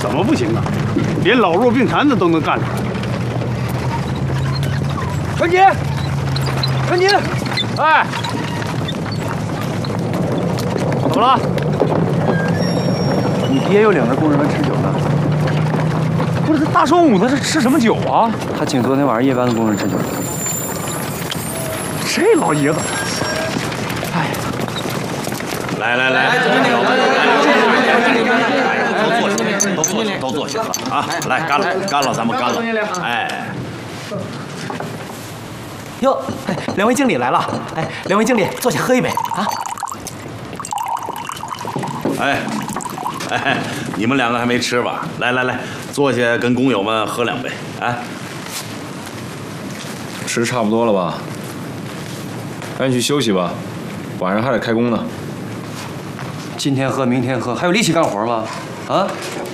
怎么不行啊？连老弱病残的都能干出来。 传杰，传杰， 哎，怎么了？ 你爹又领着工人们吃酒呢。 不是，他大中午的是吃什么酒啊？ 他请昨天晚上夜班的工人吃酒。 这老爷子，哎， 来，都坐下啊！来，干了，咱们干了！哎， 哟，哎，两位经理来了，哎，两位经理坐下喝一杯啊！ 哎，你们两个还没吃吧？来，坐下跟工友们喝2杯。哎， 吃差不多了吧？赶紧去休息吧，晚上还得开工呢。 今天喝，明天喝，还有力气干活吗？啊！